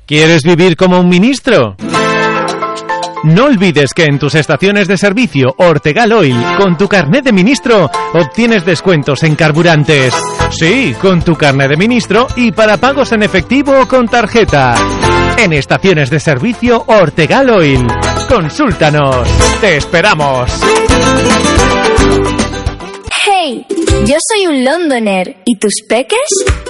¿Quieres vivir como un ministro? No olvides que en tus estaciones de servicio Ortegal Oil, con tu carnet de ministro, obtienes descuentos en carburantes. Sí, con tu carnet de ministro y para pagos en efectivo o con tarjeta. En estaciones de servicio Ortegal Oil. Consúltanos. ¡Te esperamos! Hey, yo soy un londoner. ¿Y tus peques?